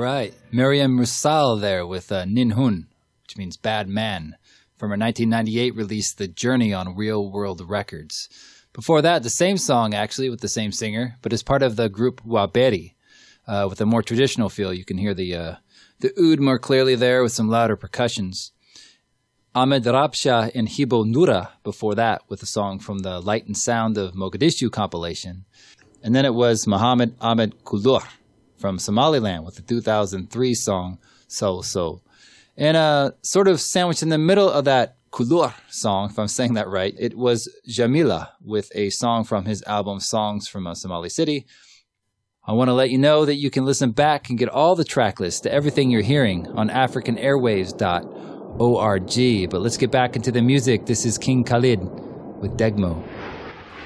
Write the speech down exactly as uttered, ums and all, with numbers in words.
right. Miriam Roussel there with uh, Nin Hun, which means bad man, from her nineteen ninety-eight release, The Journey on Real World Records. Before that, the same song, actually, with the same singer, but as part of the group Waberi, uh, with a more traditional feel. You can hear the uh, the oud more clearly there with some louder percussions. Ahmed Rabsha and Hibo Nura before that, with a song from the Light and Sound of Mogadishu compilation. And then it was Muhammad Ahmed Kulur from Somaliland with the two thousand three song, So So. And uh, sort of sandwiched in the middle of that Kulur song, if I'm saying that right, it was Jamila with a song from his album Songs from a Somali City. I want to let you know that you can listen back and get all the track lists to everything you're hearing on african airwaves dot org. But let's get back into the music. This is King Khalid with Degmo.